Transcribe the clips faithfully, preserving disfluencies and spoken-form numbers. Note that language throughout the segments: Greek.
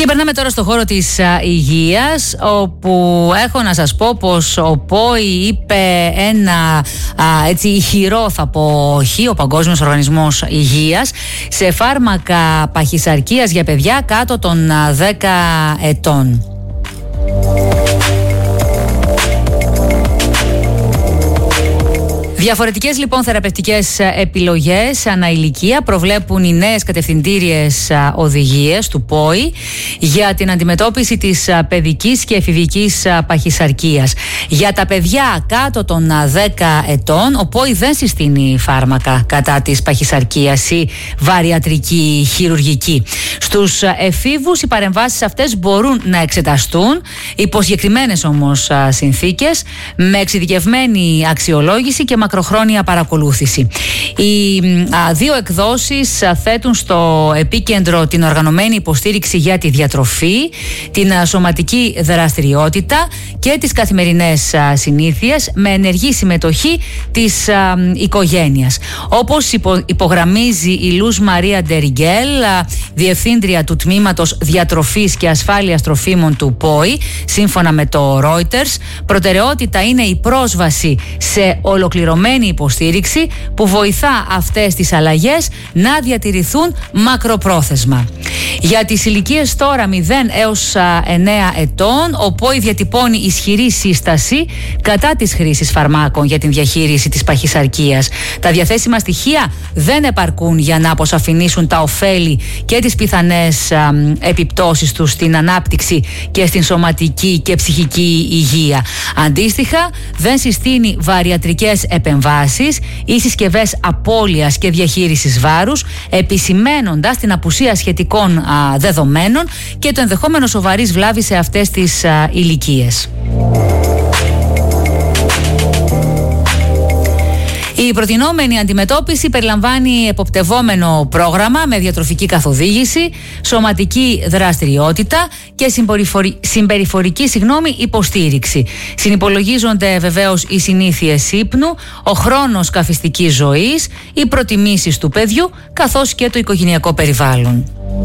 περνάμε τώρα στο χώρο της α, υγείας, όπου έχω να σας πω πως ο ΠΟΗ είπε ένα α, έτσι ηχηρό, θα πω όχι, ο Παγκόσμιος Οργανισμός Υγείας, σε φάρμακα παχυσαρκίας για παιδιά κάτω των α, δέκα ετών. Διαφορετικές λοιπόν θεραπευτικές επιλογές ανά ηλικία προβλέπουν οι νέες κατευθυντήριες οδηγίες του ΠΟΗ για την αντιμετώπιση της παιδικής και εφηβικής παχυσαρκίας. Για τα παιδιά κάτω των δέκα ετών, ο ΠΟΗ δεν συστήνει φάρμακα κατά της παχυσαρκίας ή βαριατρική χειρουργική. Στους εφήβους οι παρεμβάσεις αυτές μπορούν να εξεταστούν υπό συγκεκριμένες όμως συνθήκες, με εξειδικευμένη αξιολόγηση και μακροχρόνια παρακολούθηση. Οι α, δύο εκδόσεις α, θέτουν στο επίκεντρο την οργανωμένη υποστήριξη για τη διατροφή, την α, σωματική δραστηριότητα και τις καθημερινές α, συνήθειες, με ενεργή συμμετοχή της α, οικογένειας. Όπως υπο, υπογραμμίζει η Λουζ Μαρία Ντεριγκέλ, διευθύντρια του Τμήματος Διατροφής και Ασφάλειας Τροφίμων του ΠΟΗ, σύμφωνα με το Reuters, προτεραιότητα είναι η πρόσβαση σε ολοκληρωμένη υποστήριξη που βοηθά αυτές τις αλλαγές να διατηρηθούν μακροπρόθεσμα. Για τις ηλικίες τώρα μηδέν έως εννέα ετών, ο ΠΟΗ διατυπώνει ισχυρή σύσταση κατά της χρήσης φαρμάκων για την διαχείριση της παχυσαρκίας. Τα διαθέσιμα στοιχεία δεν επαρκούν για να αποσαφηνίσουν τα ωφέλη και τις πιθανές α, επιπτώσεις τους στην ανάπτυξη και στην σωματική και ψυχική υγεία. Αντίστοιχα, δεν συστήνει βαριατρικές επεμβάσεις ή συσκευές απώλειας και διαχείρισης βάρους, επισημαίνοντας την απουσία σχετικών α, δεδομένων και το ενδεχόμενο σοβαρής βλάβης σε αυτές τις α, ηλικίες. Η προτινόμενη αντιμετώπιση περιλαμβάνει εποπτευόμενο πρόγραμμα με διατροφική καθοδήγηση, σωματική δραστηριότητα και συμπεριφορική συγγνώμη, υποστήριξη. Συνυπολογίζονται βεβαίως οι συνήθειες ύπνου, ο χρόνος καφιστικής ζωής, οι προτιμήσεις του παιδιού καθώς και το οικογενειακό περιβάλλον.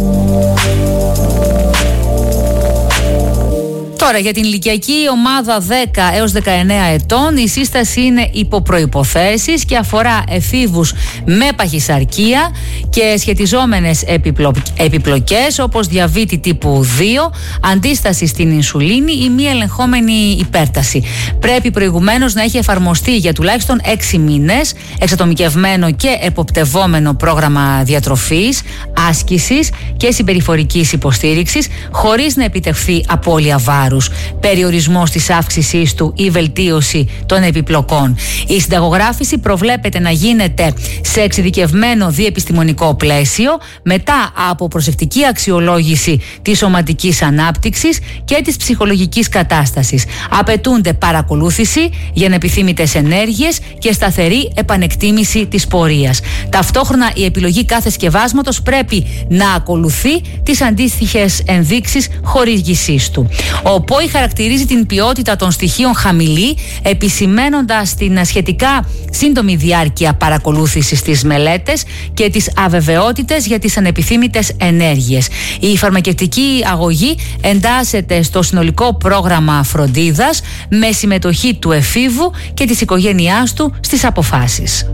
Τώρα, για την ηλικιακή ομάδα δέκα έως δεκαεννέα ετών, η σύσταση είναι υπό προϋποθέσεις και αφορά εφήβους με παχυσαρκία και σχετιζόμενες επιπλο... επιπλοκές όπως διαβήτη τύπου δύο, αντίσταση στην ινσουλίνη ή μη ελεγχόμενη υπέρταση. Πρέπει προηγουμένως να έχει εφαρμοστεί για τουλάχιστον έξι μήνες εξατομικευμένο και εποπτευόμενο πρόγραμμα διατροφής, άσκησης και συμπεριφορικής υποστήριξης, χωρίς να επιτευχθεί απώλεια βάρους, περιορισμός της αύξησής του ή βελτίωση των επιπλοκών. Η συνταγογράφηση προβλέπεται να γίνεται σε εξειδικευμένο διεπιστημονικό πλαίσιο, μετά από προσεκτική αξιολόγηση της σωματικής ανάπτυξης και της ψυχολογικής κατάστασης. Απαιτούνται παρακολούθηση για ανεπιθύμητες ενέργειες και σταθερή επανεκτίμηση της πορείας. Ταυτόχρονα, η επιλογή κάθε σκευάσματος πρέπει να ακολουθεί τις αντίστοιχες ενδείξεις χορήγησής του. Ο ΠΟΗ χαρακτηρίζει την ποιότητα των στοιχείων χαμηλή, επισημαίνοντας την σχετικά σύντομη διάρκεια παρακολούθησης στις μελέτες και τις αβεβαιότητες για τις ανεπιθύμητες ενέργειες. Η φαρμακευτική αγωγή εντάσσεται στο συνολικό πρόγραμμα φροντίδας με συμμετοχή του εφήβου και της οικογένειάς του στις αποφάσεις.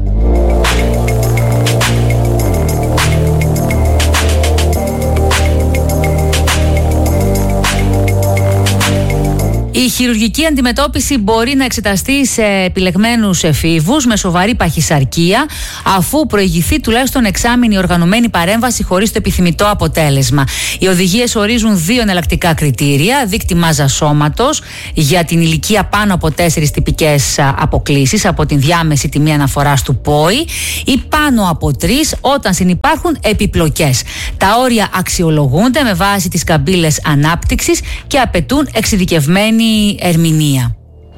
Η χειρουργική αντιμετώπιση μπορεί να εξεταστεί σε επιλεγμένους εφήβους με σοβαρή παχυσαρκία, αφού προηγηθεί τουλάχιστον εξάμηνη οργανωμένη παρέμβαση χωρίς το επιθυμητό αποτέλεσμα. Οι οδηγίες ορίζουν δύο εναλλακτικά κριτήρια: δείκτη μάζας σώματος για την ηλικία πάνω από τέσσερις τυπικές αποκλίσεις από την διάμεση τιμή αναφοράς του ΠΟΗ ή πάνω από τρεις όταν συνυπάρχουν επιπλοκές. Τα όρια αξιολογούνται με βάση τις καμπύλες ανάπτυξης και απαιτούν εξειδικευμένη ερμηνεία.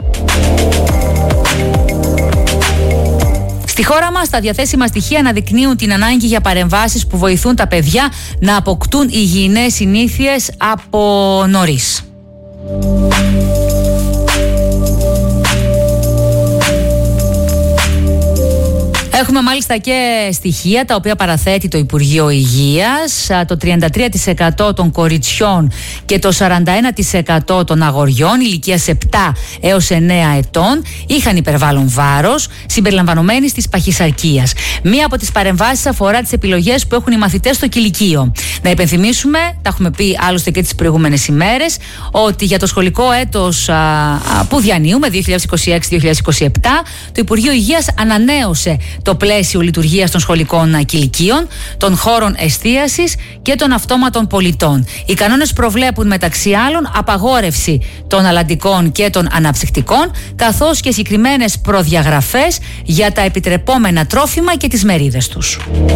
Στη χώρα μας, τα διαθέσιμα στοιχεία αναδεικνύουν την ανάγκη για παρεμβάσεις που βοηθούν τα παιδιά να αποκτούν υγιεινές συνήθειες από νωρίς. Έχουμε μάλιστα και στοιχεία τα οποία παραθέτει το Υπουργείο Υγείας. Το τριάντα τρία τοις εκατό των κοριτσιών και το σαράντα ένα τοις εκατό των αγοριών ηλικίας επτά έως εννέα ετών είχαν υπερβάλλον βάρος, συμπεριλαμβανομένης της παχυσαρκίας. Μία από τις παρεμβάσεις αφορά τις επιλογές που έχουν οι μαθητές στο κηλικείο. Να υπενθυμίσουμε, τα έχουμε πει άλλωστε και τις προηγούμενες ημέρες, ότι για το σχολικό έτος α, α, που διανύουμε, δύο χιλιάδες είκοσι έξι δύο χιλιάδες είκοσι επτά, το Υπουργείο Υγείας ανανέωσε το πλαίσιο λειτουργίας των σχολικών κηλικείων, των χώρων εστίασης και των αυτόματων πολιτών. Οι κανόνες προβλέπουν μεταξύ άλλων απαγόρευση των αλλαντικών και των αναψυκτικών, καθώς και συγκεκριμένες προδιαγραφές για τα επιτρεπόμενα τρόφιμα και τις μερίδες τους.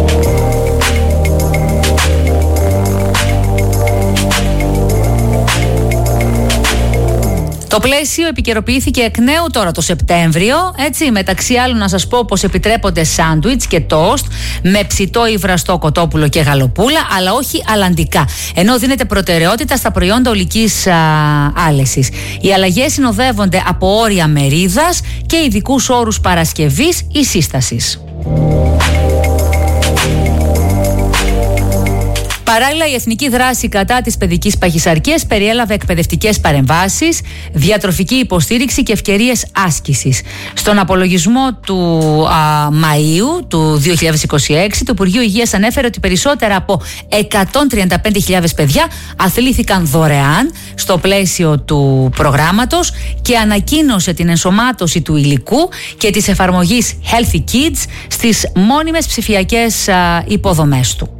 Το πλαίσιο επικαιροποιήθηκε εκ νέου τώρα το Σεπτέμβριο, έτσι, μεταξύ άλλων να σας πω πως επιτρέπονται σάντουιτς και τόστ με ψητό ή βραστό κοτόπουλο και γαλοπούλα, αλλά όχι αλλαντικά, ενώ δίνεται προτεραιότητα στα προϊόντα ολικής α, άλεσης. Οι αλλαγές συνοδεύονται από όρια μερίδας και ειδικούς όρους παρασκευής ή σύστασης. Παράλληλα, η εθνική δράση κατά της παιδικής παχυσαρκίας περιέλαβε εκπαιδευτικές παρεμβάσεις, διατροφική υποστήριξη και ευκαιρίες άσκησης. Στον απολογισμό του α, Μαΐου του δύο χιλιάδες είκοσι έξι, το Υπουργείο Υγείας ανέφερε ότι περισσότερα από εκατόν τριάντα πέντε χιλιάδες παιδιά αθλήθηκαν δωρεάν στο πλαίσιο του προγράμματος και ανακοίνωσε την ενσωμάτωση του υλικού και της εφαρμογής Healthy Kids στις μόνιμες ψηφιακές α, υποδομές του.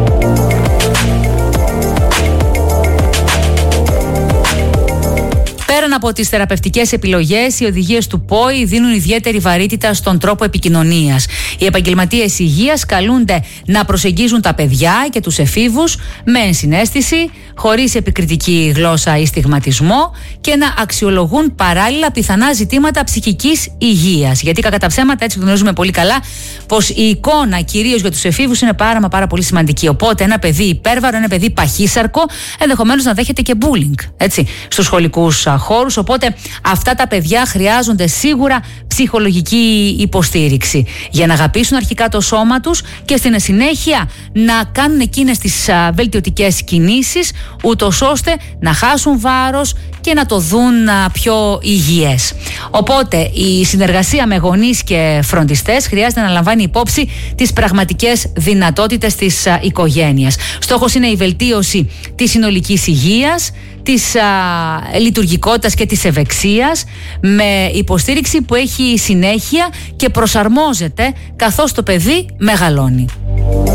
Πέραν από τις θεραπευτικές επιλογές, οι οδηγίες του ΠΟΗ δίνουν ιδιαίτερη βαρύτητα στον τρόπο επικοινωνίας. Οι επαγγελματίες υγείας καλούνται να προσεγγίζουν τα παιδιά και τους εφήβους με ενσυναίσθηση, χωρίς επικριτική γλώσσα ή στιγματισμό και να αξιολογούν παράλληλα πιθανά ζητήματα ψυχικής υγείας. Γιατί κακά τα ψέματα, έτσι γνωρίζουμε πολύ καλά, πως η εικόνα κυρίως για τους εφήβους είναι πάρα μα πάρα πολύ σημαντική. Οπότε ένα παιδί υπέρβαρο, ένα παιδί παχύσαρκο, ενδεχομένως να δέχεται και bullying, έτσι, στους σχολικούς χώρους. Οπότε αυτά τα παιδιά χρειάζονται σίγουρα ψυχολογική υποστήριξη για να αγαπήσουν αρχικά το σώμα τους και στην συνέχεια να κάνουν εκείνες τις βελτιωτικές κινήσεις, ούτως ώστε να χάσουν βάρος και να το δουν πιο υγιές. Οπότε η συνεργασία με γονείς και φροντιστές χρειάζεται να λαμβάνει υπόψη τις πραγματικές δυνατότητες της οικογένειας. Στόχος είναι η βελτίωση της συνολικής υγείας, της α, λειτουργικότητας και της ευεξίας, με υποστήριξη που έχει συνέχεια και προσαρμόζεται καθώς το παιδί μεγαλώνει.